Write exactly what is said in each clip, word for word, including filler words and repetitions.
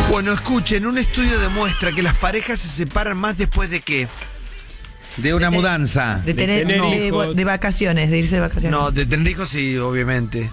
Bueno, escuchen, un estudio demuestra que las parejas se separan más después de que... De una de, mudanza. De tener, de, tener de, hijos. de vacaciones, de irse de vacaciones. No, de tener hijos sí, obviamente.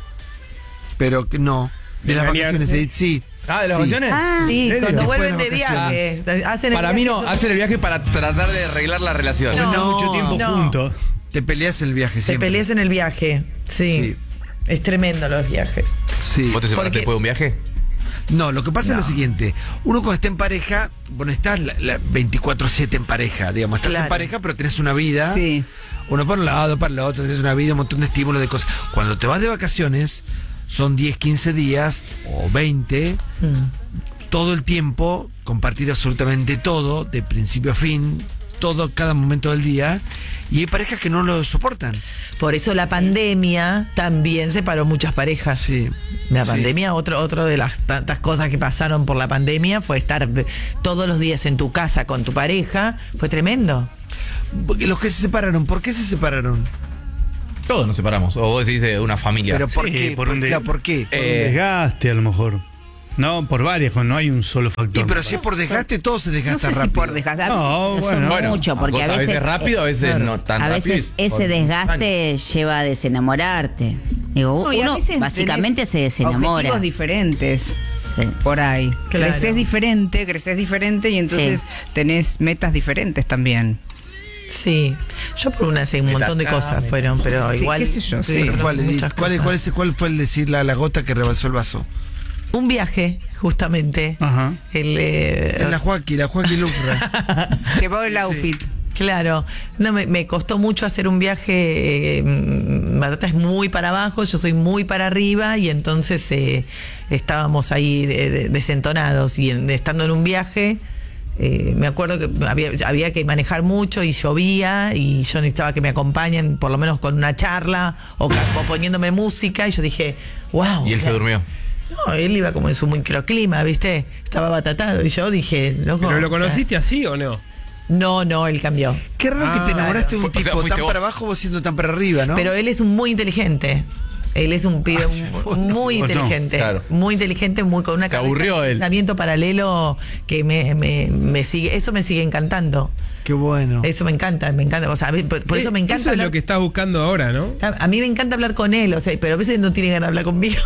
Pero que no. De, ¿De las bañarse? vacaciones, sí. Ah, ¿de las Sí. vacaciones? Ah, sí, ¿En cuando serio? vuelven de Después de viaje. Hacen el Para mí viaje, no, eso- hacen el viaje para tratar de arreglar la relación. No. Están mucho tiempo no. juntos. Te peleas en el viaje Te siempre. peleas en el viaje. Sí. Sí. Es tremendo los viajes. Sí. ¿Vos te separaste Porque- después de un viaje? No, lo que pasa No. es lo siguiente. Uno cuando está en pareja, bueno, estás la, la veinticuatro siete en pareja, digamos. Estás Claro. en pareja, pero tenés una vida. Sí. Uno para un lado, para el otro, tenés una vida, un montón de estímulos, de cosas. Cuando te vas de vacaciones, son diez, quince días o veinte, Mm. todo el tiempo, compartir absolutamente todo, de principio a fin, todo, cada momento del día. Y hay parejas que no lo soportan. Por eso la pandemia también separó muchas parejas. Sí. La Sí. pandemia, otro, otro de las tantas cosas que pasaron por la pandemia fue estar todos los días en tu casa con tu pareja. Fue tremendo. Porque los que se separaron, ¿por qué se separaron? Todos nos separamos. O vos decís de una familia. Pero ¿por Sí, qué? por ¿Por, un de- claro, ¿por qué? Por un Eh, desgaste, a lo mejor. No, por varias, no hay un solo factor. Y pero si es por desgaste, todo se No desgasta sé si rápido. por desgastar. No, No, son bueno. Bueno, mucho, porque a veces, rápido, a veces claro. no tan A rápido. veces y ese por desgaste lleva a desenamorarte. Digo, No, y a uno veces básicamente tenés se desenamora. objetivos diferentes. Sí. Por ahí. Claro. Creces diferente, creces diferente y entonces Sí. tenés metas diferentes también. Sí. Yo por una sé un Meta montón de acá, cosas meta- fueron, pero Sí, igual. qué sé yo, sí. conozco ¿Cuál, es- muchas cuál, es- cosas. cuál es- cuál fue el decir la, la gota que rebalsó el vaso? Un viaje, justamente. Ajá. El, eh, Es la Joaquín, la Joaquín Lucra. Llevó el outfit. Claro, no, me, me costó mucho hacer un viaje. Eh, mm, Batata es muy para abajo, yo soy muy para arriba y entonces eh, estábamos ahí de- de- desentonados y en- estando en un viaje. Eh, me acuerdo que había, había que manejar mucho y llovía y yo necesitaba que me acompañen por lo menos con una charla o, ca- o poniéndome música y yo dije, wow. Y él se durmió. No, él iba como en su microclima, ¿viste? Estaba batatado y yo dije, loco. ¿Pero lo o sea, conociste así o no? no, no, él cambió. Qué raro que te Ah, enamoraste de un fue- o sea, tipo fuiste tan vos. para abajo, vos siendo tan para arriba, ¿no? Pero él es un muy inteligente. Él es un pibe muy vos no. inteligente. Claro. Muy inteligente, muy con una Te cabeza aburrió de él. pensamiento paralelo que me, me, me sigue. Eso me sigue encantando. Qué bueno. Eso me encanta, me encanta. O sea, por, por eso me encanta. Eso es hablar- lo que estás buscando ahora, ¿no? A mí me encanta hablar con él, o sea, pero a veces no tiene ganas de hablar conmigo.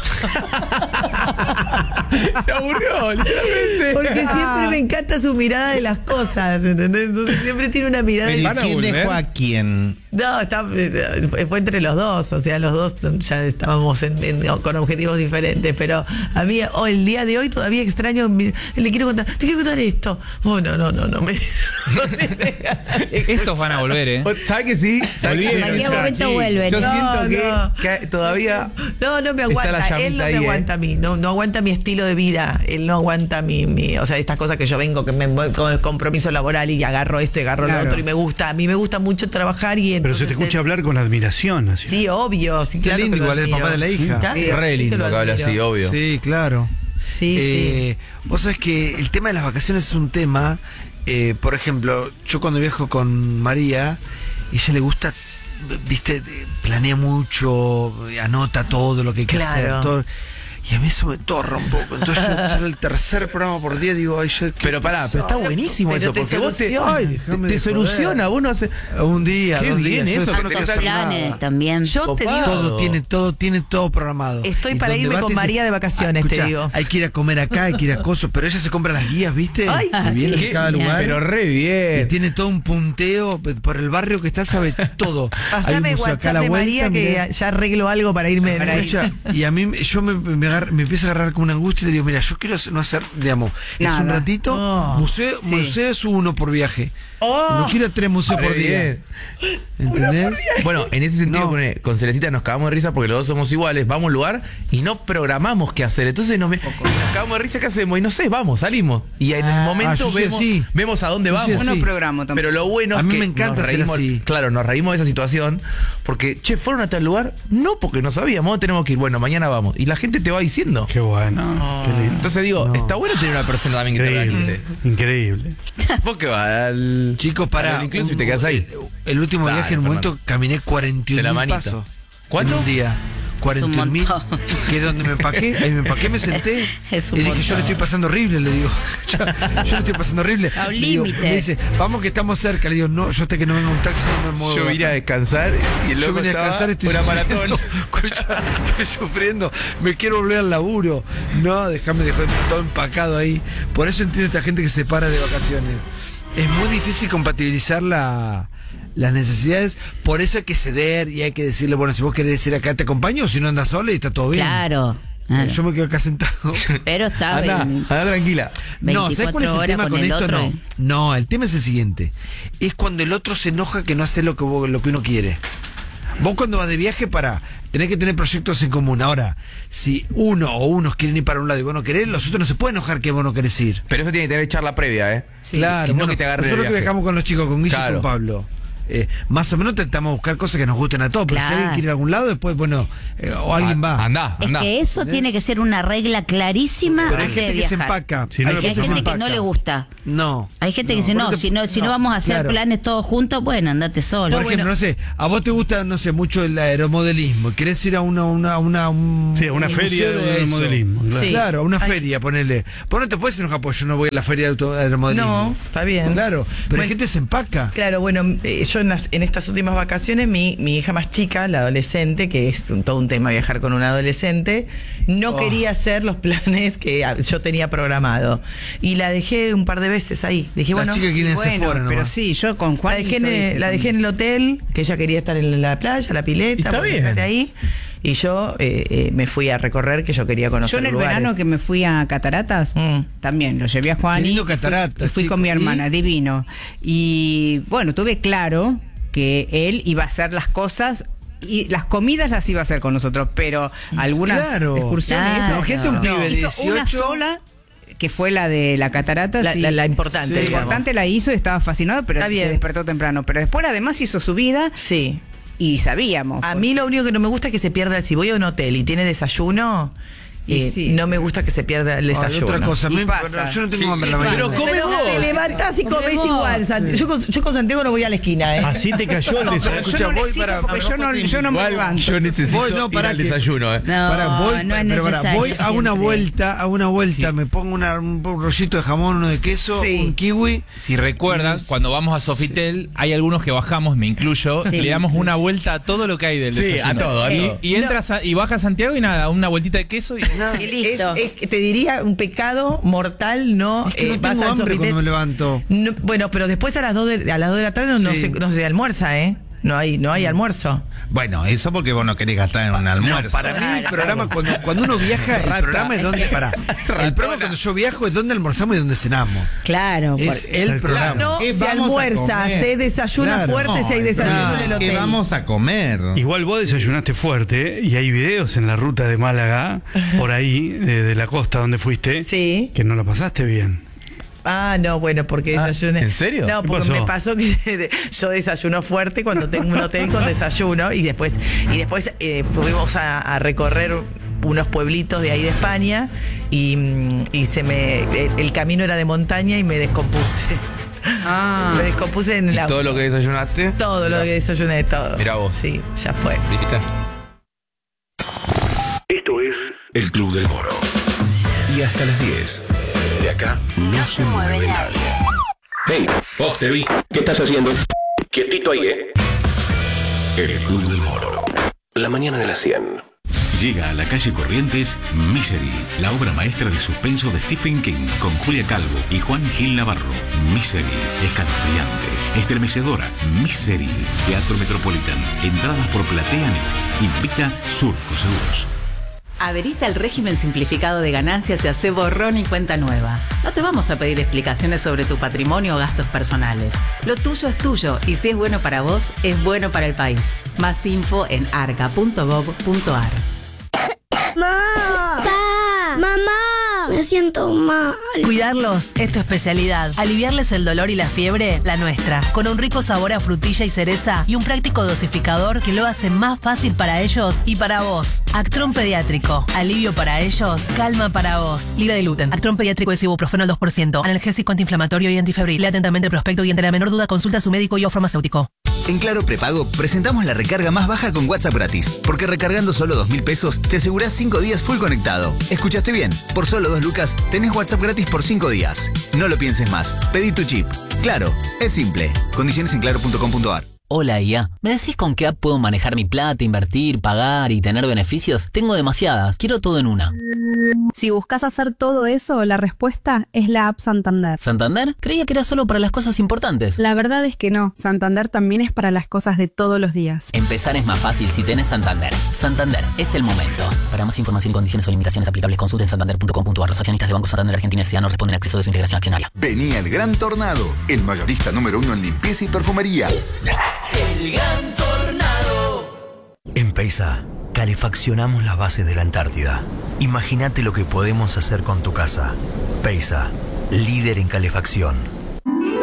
Se aburrió, literalmente. Porque siempre me encanta su mirada de las cosas, ¿entendés? Entonces siempre tiene una mirada. Pero ¿y ¿Van a quién volver? dejó a quién? No, está, eh, fue entre los dos, o sea, los dos ya estábamos en- en- con objetivos diferentes, pero a mí oh, el día de hoy todavía extraño, mi- le quiero contar, te quiero contar esto. Oh, no, no, no, no me... no me deja de Estos van a volver, ¿eh? ¿Sabes que sí? ¿Sabes Volvieron, En que cualquier ya, momento sí. vuelven. Yo No, siento que, no. que todavía. No, no me Está la aguanta, él llamita no me ahí, ¿eh? aguanta a mí, no, no aguanta mi estilo de vida, él no aguanta mi, mi, o sea, estas cosas que yo vengo, que me voy con el compromiso laboral y agarro esto y agarro Claro. lo otro y me gusta, a mí me gusta mucho trabajar y Pero entonces se te escucha él- hablar con admiración, así. Sí, obvio, sí, Qué claro. lindo, que lo igual es el admiro. papá de la hija. Claro, sí Re que lindo lo que habla admiro. así, obvio. Sí, claro. Sí, Eh, vos sabés que el tema de las vacaciones es un tema. eh, por ejemplo, yo cuando viajo con María, ella le gusta, viste, eh, planea mucho, anota todo lo que hay que Claro. hacer. Todo, y a mí eso me torra un poco. Entonces yo ya en el tercer programa por día digo, ay, yo. qué Pero pará, pero está pesado. buenísimo Pero eso, te porque vos te, soluciona. Ay, te, déjame te de soluciona, joder. vos no haces. Un día, Qué dos bien días, eso, yo que no no quiero te hacer Planes nada. también. Yo te digo, Todo tiene, todo tiene todo programado. Estoy Y para donde irme va con te dice, María de vacaciones, "Ah, te escuchá, digo". Hay que ir a comer acá, hay que ir a cosas, pero ella se compra las guías, ¿viste? Ay, Y viene ¿Qué? de cada lugar. Pero re Y bien. tiene todo un punteo por el barrio que está, sabe todo. Hay un pasame museo acá a WhatsApp la de vuelta, María mirá. que ya arreglo algo para irme. Para ir. Escucha, y a mí, yo me, me, agarro- me empiezo a agarrar como una angustia y le digo, mira, yo quiero no hacer, digamos, es Nada. un ratito, Oh. museo, Sí. museo es uno por viaje. Oh. No quiero tres museos Re por día. bien. ¿Entendés? Bueno, en ese sentido, No. pone, con Celestita nos cagamos de risa porque los dos somos iguales, vamos al lugar y no programamos qué hacer. Entonces nos, ve- nos cagamos de risa, ¿qué hacemos? Y no sé, vamos, salimos. Y en el Ah, momento yo soy vemos, así. vemos a dónde Yo soy vamos. así. Yo no programo tampoco. Pero lo bueno A es mí que me encanta nos ser reímos, así. claro, nos reímos de esa situación porque, che, ¿fueron a tal lugar? No, porque no sabíamos, "Oh, tenemos que ir, bueno, mañana vamos. Y la gente te va diciendo. Qué bueno. Qué lindo. Entonces digo, No. está bueno tener una persona también que te Increíble. organice. Increíble. ¿Vos qué vas? Al... Chicos, para. al incluso y te quedas ahí. El, el último Dale, viaje, en un Fernando. momento, caminé cuarenta y De la uno mil manito. pasos. ¿Cuánto? En un día. cuarenta y un mil, montón. que es donde me empaqué, ahí me empaqué, me senté Es y un dije, yo montón. le estoy pasando horrible, le digo. Yo, yo le estoy pasando horrible. A un Le digo, límite. me dice, vamos que estamos cerca. Le digo, no, yo hasta que no venga un taxi no me muevo. Yo vine a descansar y el Yo loco vine a estaba descansar, estoy una sufriendo. maratón. Escucha, estoy sufriendo, me quiero volver al laburo. No, déjame dejar todo empacado ahí. Por eso entiendo a esta gente que se para de vacaciones. Es muy difícil compatibilizar la, las necesidades, por eso hay que ceder y hay que decirle, bueno, si vos querés ir acá te acompaño, o si no andas sola y está todo bien. Claro. claro. Yo me quedo acá sentado. Pero está Anda, bien. anda tranquila. No, ¿sabes cuál es el horas tema con con el esto? otro, No. eh. No, el tema es el siguiente. Es cuando el otro se enoja que no hace lo que, vos- lo que uno quiere. Vos cuando vas de viaje, para tenés que tener proyectos en común. Ahora, si uno o unos quieren ir para un lado y vos no querés, los otros no se pueden enojar que vos no querés ir. Pero eso tiene que tener charla previa, ¿eh? Claro, no bueno, que te agarre nosotros de que viaje. viajamos con los chicos, con Guille Claro. y con Pablo. Eh, más o menos intentamos buscar cosas que nos gusten a todos. Pero si Claro. alguien quiere ir a algún lado, después, bueno, eh, o alguien Ah, va. Andá, Es andá. que eso tiene que ser una regla clarísima Pero hay antes de gente que se viajar. empaca. Si no, Hay no Y hay gente que se gente que no empaca. le gusta. No. Hay gente que dice, no, porque- si no, si no vamos a hacer claro. planes todos juntos, bueno, andate solo. Por ejemplo, no sé, a vos te gusta, no sé, mucho el aeromodelismo. ¿Querés ir a una, una, una, un, Sí, a una un feria museo de eso? aeromodelismo, claro. Sí. Claro, a una Ay. feria, ponele. Vos no te puedes enojar porque yo no voy a la feria de auto- aeromodelismo. No, está bien. Claro, pero Bueno, la gente se empaca. Claro, bueno, eh, yo en, las- en estas últimas vacaciones, mi, mi hija más chica, la adolescente, que es un- todo un tema viajar con un adolescente, no Oh. quería hacer los planes que ah, yo tenía programado. Y la dejé un par de veces ahí. Dije, Las bueno, chicas quieren ser Bueno, fuera pero nomás. sí, yo con la Juan dejé, en, el- la dejé en el hotel, que ella quería estar en la playa, la pileta, Y está bueno, bien. quédate ahí. Y yo eh, eh, me fui a recorrer, que yo quería conocer Yo en el lugares. verano que me fui a Cataratas, Mm. también lo llevé a Juan Qué y lindo fui- Cataratas, y fui, chico. con mi hermana, ¿Y? divino. Y bueno, tuve claro que él iba a hacer las cosas y las comidas las iba a hacer con nosotros, pero algunas Claro. excursiones Claro. eso, Imagínate un no. pibe de Hizo una dieciocho. sola que fue la de la Cataratas. La, y- la- la importante, la digamos. importante la hizo y estaba fascinado, pero Está se bien. despertó temprano. Pero después además hizo su vida Sí. y sabíamos. A mí lo único que no me gusta es que se pierda, si voy a un hotel y tiene desayuno, Y eh, sí. no me gusta que se pierda el Ay, desayuno. otra cosa, Y me- pasa. yo no tengo Sí, hambre sí, a la mañana. Pero come Pero vos. te levantás y Come comés vos. igual, Santi. Yo con, yo con Santiago no voy a la esquina, ¿eh? Así te cayó el Pero desayuno. escucha, yo no le voy exijo para- porque yo no, yo no me Igual levanto. yo necesito Voy, no, ir pará al que- desayuno, ¿eh? No, Pará, voy, no es pero pará, necesario voy a una siempre. vuelta, a una vuelta, me pongo una- un rollito de jamón, uno de queso, Sí. un kiwi. Si recuerdan, cuando vamos a Sofitel, hay algunos que bajamos, me incluyo, Sí. le damos una vuelta a todo lo que hay del Sí, desayuno. a todo, a y, todo. Y entras a- y baja a Santiago y nada, una vueltita de queso y... Y Es, listo. es- te diría un pecado mortal, no, Es que no eh, vas tengo al hambre Sofitel. cuando me levanto. No, bueno, pero después a las dos de, a las dos de la tarde no, Sí. se, no se almuerza, ¿eh? No hay, no hay almuerzo. Bueno, eso porque vos no querés gastar en un almuerzo. Para mí el programa, cuando, cuando uno viaja, el programa es donde, para, el programa cuando yo viajo es donde almorzamos y donde cenamos. Claro. Es por- el programa. No ¿Qué se vamos a almuerza, comer? se desayuna Claro. fuerte, si hay desayuno en el hotel. ¿Qué vamos a comer? Igual vos desayunaste fuerte y hay videos en la ruta de Málaga, por ahí, de, de la costa donde fuiste, Sí. que no la pasaste bien. Ah, no, bueno, porque Ah, desayuné. ¿en serio? No, ¿Qué porque pasó? me pasó que yo desayuno fuerte cuando tengo un hotel con desayuno y después y después eh, fuimos a, a recorrer unos pueblitos de ahí de España y, mm, y se me el, el camino era de montaña y me descompuse. Ah. Me descompuse en ¿Y la todo lo que desayunaste? todo lo que desayuné, todo. Mirá vos. Sí, ya fue. ¿Viste? Esto es El Club del Moro. Y hasta las diez. De acá no, se mueve nadie. Hey, vos te vi. ¿Qué estás haciendo? Quietito ahí, ¿eh? El Club del Moro. La mañana de las cien. Llega a la calle Corrientes Misery, la obra maestra de suspenso de Stephen King, con Julia Calvo y Juan Gil Navarro. Misery, escalofriante, estremecedora. Misery, Teatro Metropolitan. Entradas por PlateaNet. Invita Surco Seguros. Adherite al régimen simplificado de ganancias y hace borrón y cuenta nueva. No te vamos a pedir explicaciones sobre tu patrimonio o gastos personales. Lo tuyo es tuyo y si es bueno para vos, es bueno para el país. Más info en arca punto gov punto ar. ¡Mamá! ¡Pa! ¡Mamá! Me siento mal. Cuidarlos es tu especialidad. Aliviarles el dolor y la fiebre, la nuestra. Con un rico sabor a frutilla y cereza y un práctico dosificador que lo hace más fácil para ellos y para vos. Actron Pediátrico. Alivio para ellos, calma para vos. Libre de gluten. Actron Pediátrico es ibuprofeno al dos por ciento. Analgésico antiinflamatorio y antifebril. Lea atentamente el prospecto y ante la menor duda consulta a su médico y o farmacéutico. En Claro Prepago presentamos la recarga más baja con WhatsApp gratis, porque recargando solo dos mil pesos te asegurás cinco días full conectado. ¿Escuchaste bien? Por solo dos lucas tenés WhatsApp gratis por cinco días. No lo pienses más, pedí tu chip. Claro, es simple. Condiciones en claro punto com punto a r. Hola I A, ¿me decís con qué app puedo manejar mi plata, invertir, pagar y tener beneficios? Tengo demasiadas, quiero todo en una. Si buscas hacer todo eso, la respuesta es la app Santander. ¿Santander? Creía que era solo para las cosas importantes. La verdad es que no, Santander también es para las cosas de todos los días. Empezar es más fácil si tenés Santander. Santander, es el momento. Para más información, condiciones o limitaciones aplicables, consulta en santander punto com punto a r. Los accionistas de Banco Santander Argentina S A no responden a acceso de su integración accionaria. Venía el Gran Tornado, el mayorista número uno en limpieza y perfumería. El Gran Tornado. En Peisa, calefaccionamos las bases de la Antártida. Imagínate lo que podemos hacer con tu casa. Peisa, líder en calefacción.